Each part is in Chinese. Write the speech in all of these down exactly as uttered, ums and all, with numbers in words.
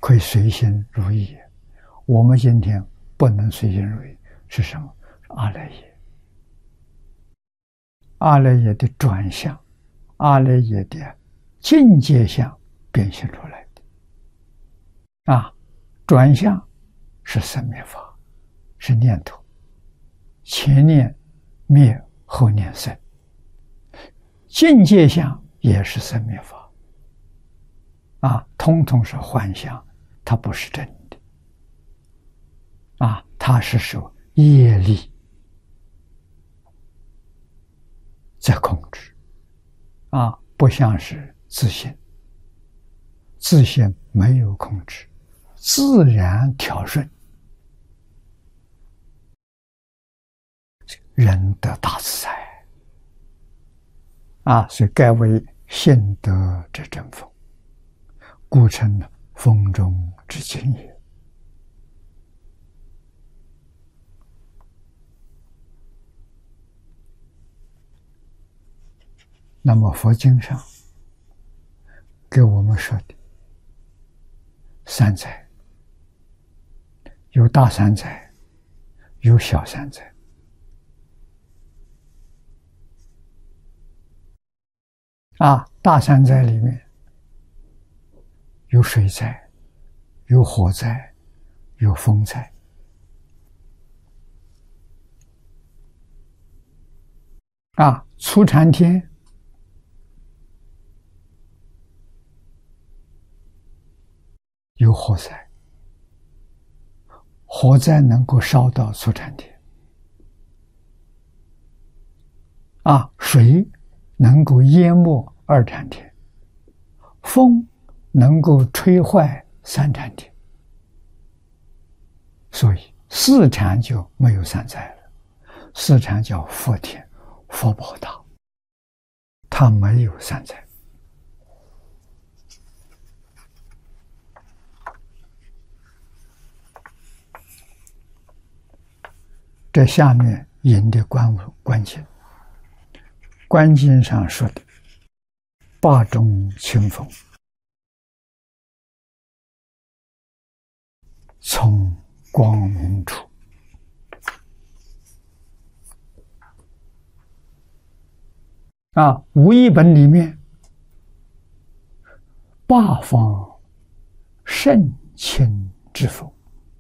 可以随心如意。我们今天不能随心如意，是什么？阿赖耶。阿赖耶的转向，阿赖耶的境界相变现出来的。啊，转向是生灭法，是念头，前念灭，后念生。境界相也是生灭法，啊，通通是幻象，它不是真的，啊，它是受业力在控制，啊，不像是自信，自信没有控制，自然调顺，人得大自在。啊，所以盖为信德之正风，故称风中之精也。那么佛经上给我们说的三灾，有大三灾，有小三灾。啊，大三灾里面有水灾，有火灾，有风灾。啊，出禅天有火灾，火灾能够烧到出禅天。啊，水能够淹没二禅天，风能够吹坏三禅天，所以四禅就没有三灾了。四禅叫佛天，佛宝大，它没有三灾。这下面引的观观经，观经上说的八种清风，从光明处。啊，无一本里面八方圣清之风，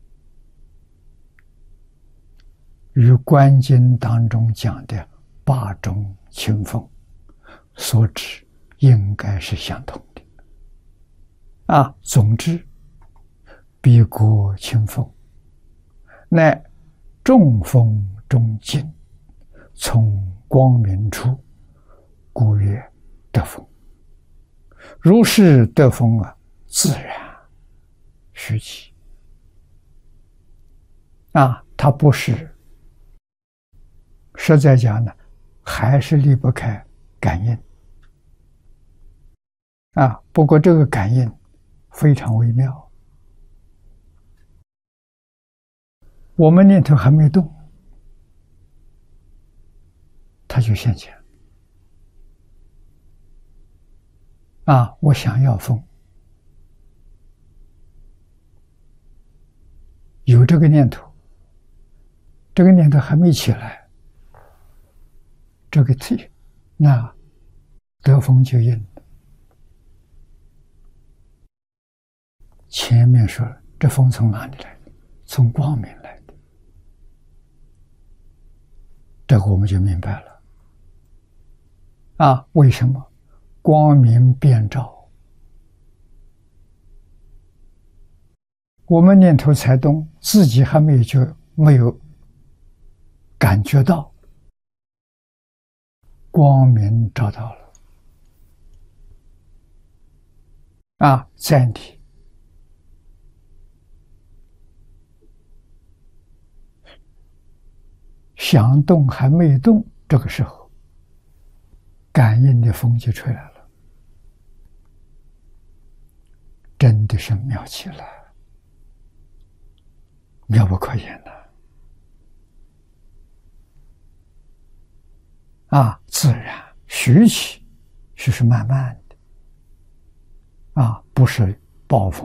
与观经当中讲的八种清风所指应该是相同的。啊，总之，彼国清风，乃众风中精，从光明处，故曰得风。如是得风啊，自然虚起。啊，它不是，实在讲呢，还是离不开感应。啊，不过这个感应非常微妙，我们念头还没动，它就现前。啊，我想要风，有这个念头，这个念头还没起来，这个题，那得风就应了。前面说了，这风从哪里来的？从光明来的，这个我们就明白了。啊，为什么？光明遍照，我们念头才动，自己还没有就没有感觉到，光明照到了。啊，在你想动还没动，这个时候，感应的风就吹来了。真的是妙极了，妙不可言了。啊，自然徐起，徐是慢慢的，啊，不是暴风。